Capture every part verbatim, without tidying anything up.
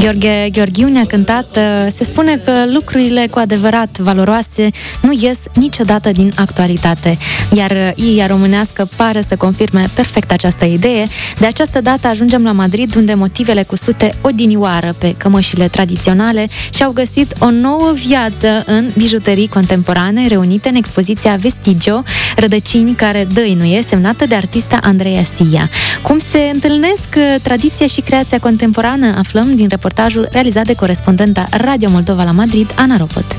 Gheorghe Gheorghiu ne-a cântat. Se spune că lucrurile cu adevărat valoroase nu ies niciodată din actualitate, iar Iia românească pare să confirme perfect această idee. De această dată ajungem la Madrid, unde motivele cusute odinioară pe cămășile tradiționale și-au găsit o nouă viață în bijuterii contemporane reunite în expoziția Vestigio, rădăcini care dăinuie, semnată de artista Andreea Sia. Cum se întâlnesc tradiția și creația contemporană, aflăm din reportajul realizat de corespondenta Radio Moldova la Madrid, Ana Ropăt.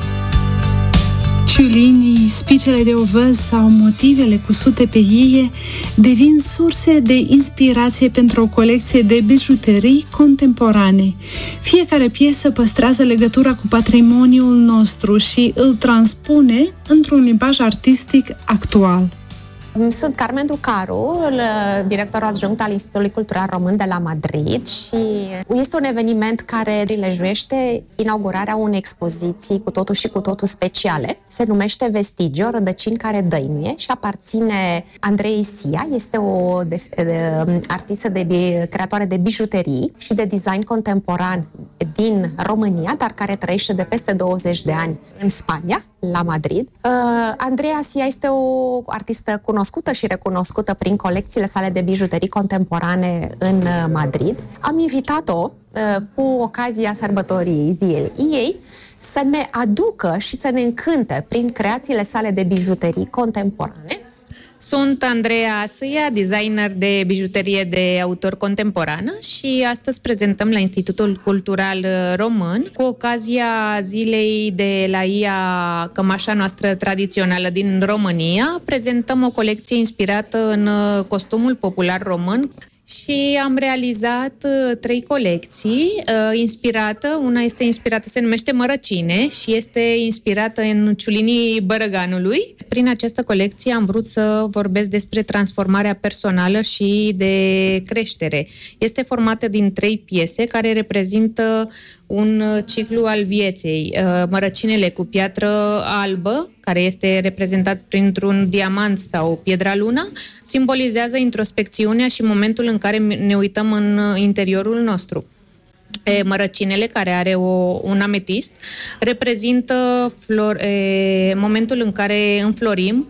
Ciulinii, spicele de ovăz sau motivele cusute pe ie devin surse de inspirație pentru o colecție de bijuterii contemporane. Fiecare piesă păstrează legătura cu patrimoniul nostru și îl transpune într-un limbaj artistic actual. Sunt Carmen Ducaru, director adjunct al Institutului Cultural Român de la Madrid și este un eveniment care prilejuiește inaugurarea unei expoziții cu totul și cu totul speciale. Se numește Vestigio, rădăcini care dăinuie și aparține Andreei Sia. Este o de, de, artistă, de, creatoare de bijuterii și de design contemporan din România, dar care trăiește de peste douăzeci de ani în Spania, la Madrid. Uh, Andreea Sia este o artistă cunoscută și recunoscută prin colecțiile sale de bijuterii contemporane în Madrid. Am invitat-o uh, cu ocazia sărbătorii zilei ei să ne aducă și să ne încânte prin creațiile sale de bijuterii contemporane. Sunt Andreea Sia, designer de bijuterie de autor contemporană și astăzi prezentăm la Institutul Cultural Român cu ocazia zilei de la Ia, cămașa noastră tradițională din România. Prezentăm o colecție inspirată în costumul popular român. Și am realizat uh, trei colecții uh, inspirată. Una este inspirată, se numește Mărăcine și este inspirată în ciulinii Bărăganului. Prin această colecție am vrut să vorbesc despre transformarea personală și de creștere. Este formată din trei piese care reprezintă un ciclu al vieții. Mărăcinele cu piatră albă, care este reprezentat printr-un diamant sau piedra luna, simbolizează introspecțiunea și momentul în care ne uităm în interiorul nostru. Mărăcinele, care are o, un ametist, reprezintă flor, e, momentul în care înflorim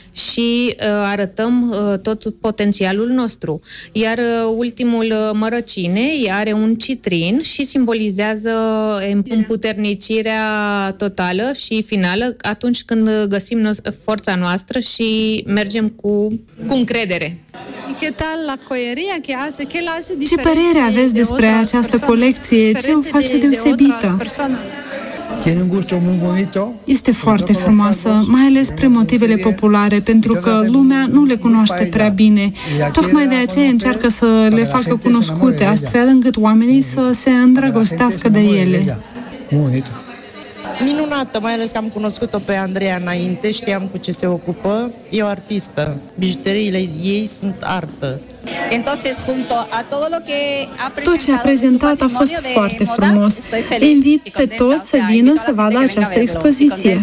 și uh, arătăm uh, tot potențialul nostru. Iar uh, ultimul uh, Mărăcine are un citrin și simbolizează împuternicirea totală și finală atunci când găsim no- forța noastră și mergem cu, cu încredere. Ce părere aveți despre această colecție? Ce o face deosebită? Este foarte frumoasă, mai ales prin motivele populare, pentru că lumea nu le cunoaște prea bine. Tocmai de aceea încearcă să le facă cunoscute, astfel încât oamenii să se îndrăgostească de ele. Minunată, mai ales că am cunoscut-o pe Andreea înainte, știam cu ce se ocupă. E o artistă. Bijuteriile ei sunt artă. Tot ce a prezentat a fost foarte frumos. Invit pe toți să vină să vadă această expoziție.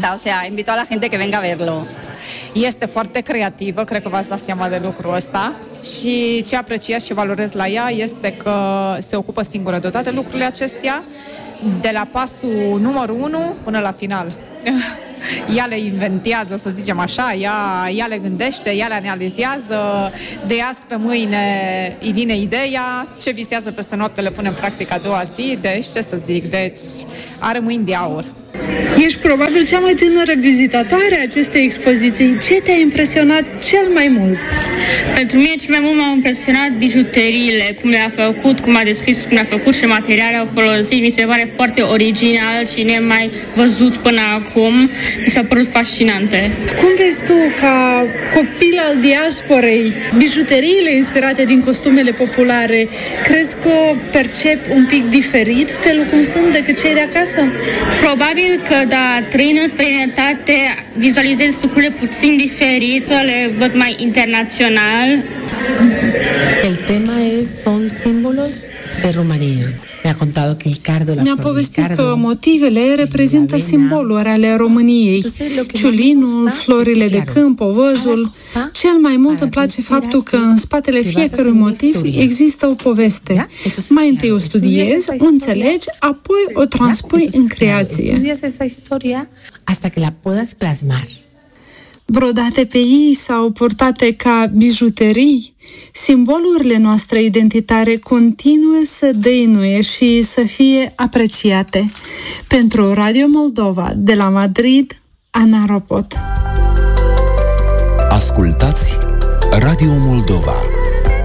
Este foarte creativă, cred că v-ați dat seama de lucrul ăsta. Și ce apreciez și valorez la ea este că se ocupă singură de toate lucrurile acestea, de la pasul numărul unu până la final. Ea le inventează, să zicem așa, ea, ea le gândește, ea le analizează, de azi pe mâine îi vine ideea, ce visează peste noapte le pune în practică a doua zi, deci ce să zic, deci are mâini de aur. Ești probabil cea mai tânără vizitatoare a acestei expoziții. Ce te-a impresionat cel mai mult? Pentru mine cel mai mult m-au impresionat bijuteriile, cum le-a făcut, cum a descris, cum le-a făcut și materiale au folosit. Mi se pare foarte original și nemai văzut până acum. Mi s-a părut fascinante. Cum vezi tu, ca copil al diasporei, bijuteriile inspirate din costumele populare, crezi că percep un pic diferit felul cum sunt decât cei de acasă? Probabil că, da, trăind în străinătate, vizualizez lucrurile puțin diferit, le văd mai internațional. El tema es, son símbolos de Rumanía. Mi-a povestit că motivele reprezintă simboluri ale României. Ciulinul, florile de câmp, ovăzul. Cel mai mult îmi place faptul că în spatele fiecărui motiv există o poveste. Mai întâi o studiezi, o înțelegi, apoi o transpui în creație. Hasta que la puedas plasmar. Brodate pe ei sau purtate ca bijuterii, simbolurile noastre identitare continuă să dăinuie și să fie apreciate. Pentru Radio Moldova, de la Madrid, Ana Ropot. Ascultați Radio Moldova.